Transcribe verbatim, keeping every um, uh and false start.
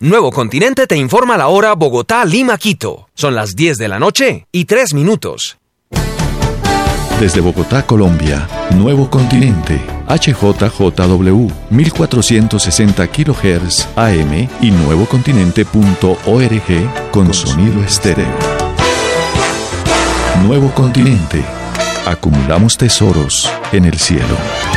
Nuevo Continente te informa la hora Bogotá, Lima, Quito. Son las diez de la noche y tres minutos. Desde Bogotá, Colombia, Nuevo Continente, H J J W, mil cuatrocientos sesenta kilohertz A M y nuevocontinente punto org con, con sonido estéreo. Nuevo Continente. Acumulamos tesoros en el cielo.